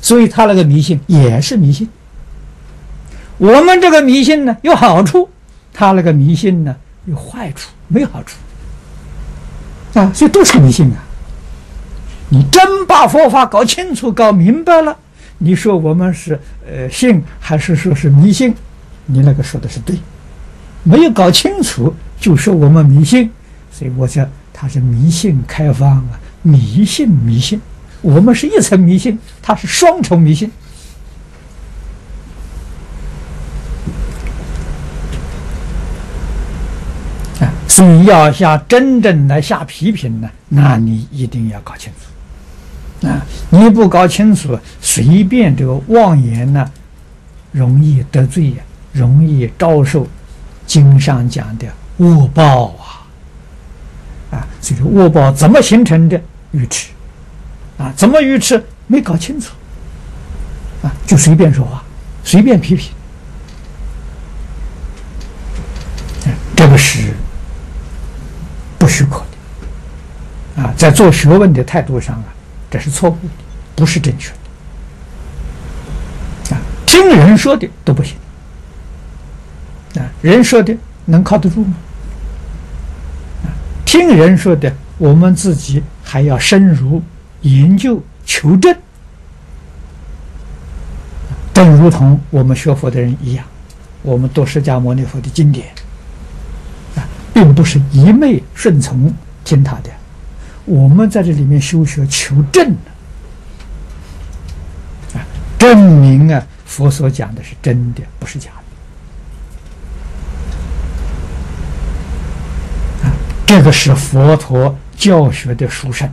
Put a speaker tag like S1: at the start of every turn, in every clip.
S1: 所以他那个迷信也是迷信。我们这个迷信呢有好处，他那个迷信呢有坏处，没好处啊，所以都是迷信啊。你真把佛法搞清楚、搞明白了，你说我们是信还是说是迷信？你那个说的是对。没有搞清楚就说我们迷信，所以我讲他是迷信开放啊，迷信。我们是一层迷信，他是双重迷信。所以要真正来下批评呢，那你一定要搞清楚啊！你不搞清楚，随便这个妄言呢，容易得罪呀，容易遭受经上讲的恶报啊！所以说恶报怎么形成的？愚痴啊！怎么愚痴？没搞清楚啊，就随便说话，随便批评，这个是不许可的啊！在做学问的态度上啊，这是错误的，不是正确的啊！听人说的都不行啊！人说的能靠得住吗？啊！听人说的，我们自己还要深入研究求证，正如同我们学佛的人一样，我们读释迦牟尼佛的经典并不是一昧顺从听他的，我们在这里面修学求证证明啊，佛所讲的是真的，不是假的这个是佛陀教学的殊胜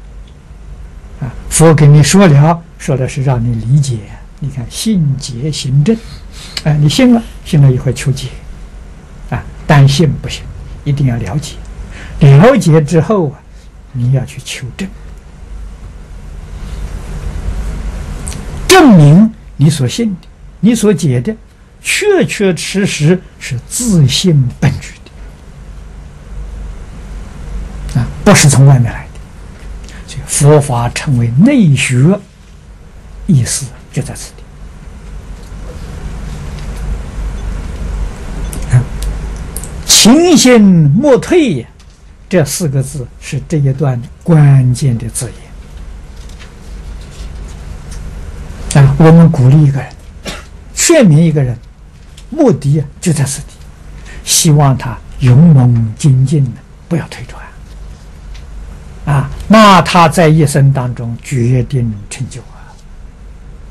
S1: 佛给你说的是让你理解。你看信解行证你信了以后求解单信不行，一定要了解，了解之后你要去求证，证明你所信的、你所解的，确确实实是自性本具的不是从外面来的。所以佛法称为内学，意思就在此地。勤心莫退这4个字是这一段关键的字眼我们鼓励一个人，劝勉一个人，目的就在此地，希望他勇猛精进，不要退转那他在一生当中决定成就